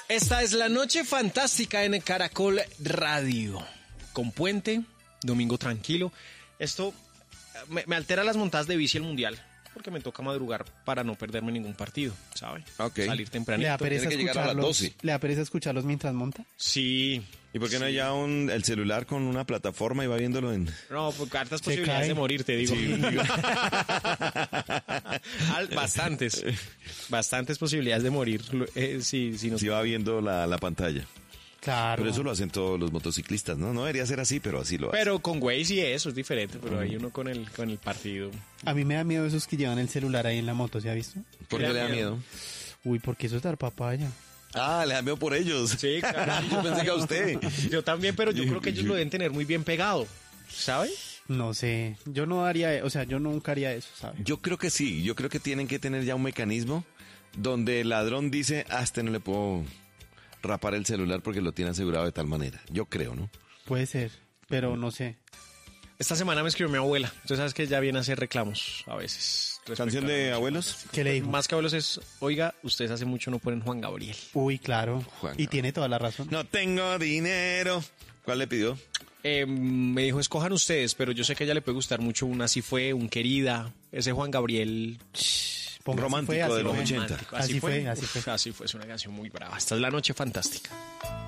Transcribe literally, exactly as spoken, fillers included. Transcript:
Esta es la noche fantástica en Caracol Radio. Con puente, domingo tranquilo. Esto me, me altera las montadas de bici el mundial, porque me toca madrugar para no perderme ningún partido, ¿sabe? Okay. Salir ¿Le tempranito. da pereza Tiene que llegar a las escucharlos? doce. ¿Le da pereza escucharlos mientras monta? Sí. ¿Y por qué no Sí. hay ya un, el celular con una plataforma y va viéndolo en...? No, pues hartas Se posibilidades cae. de morir, te digo. Sí. Al- bastantes. Bastantes posibilidades de morir. Eh, sí, sí, no Sí va viendo la, la pantalla. Claro. Pero eso lo hacen todos los motociclistas, ¿no? No debería ser así, pero así lo hacen. Pero con Waze y eso es diferente, pero hay uno con el, con el partido. A mí me da miedo esos que llevan el celular ahí en la moto, ¿se ha visto? ¿Por qué le da miedo? Uy, porque eso es dar papaya. Ah, le da miedo por ellos. Sí, claro. Yo pensé que a usted. Yo también, pero yo creo que ellos lo deben tener muy bien pegado, ¿sabe? No sé, yo no haría, o sea, yo nunca haría eso, ¿sabes? Yo creo que sí. Yo creo que tienen que tener ya un mecanismo donde el ladrón dice, ah, este no le puedo rapar el celular porque lo tiene asegurado de tal manera. Yo creo, ¿no? Puede ser, pero no sé. Esta semana me escribió mi abuela. Tú sabes que ella viene a hacer reclamos a veces. ¿Canción de abuelos? ¿Qué le dijo? Más que abuelos es, oiga, ustedes hace mucho no ponen Juan Gabriel. Uy, claro. Juan, y no. tiene toda la razón. No tengo dinero. ¿Cuál le pidió? Eh, me dijo, escojan ustedes, pero yo sé que a ella le puede gustar mucho un Así Fue, un Querida, ese Juan Gabriel Ponga, romántico así fue, así de los fue. ochenta. romántico. Así fue, así Uf, fue. así fue, es una canción muy brava. Esta es la noche fantástica.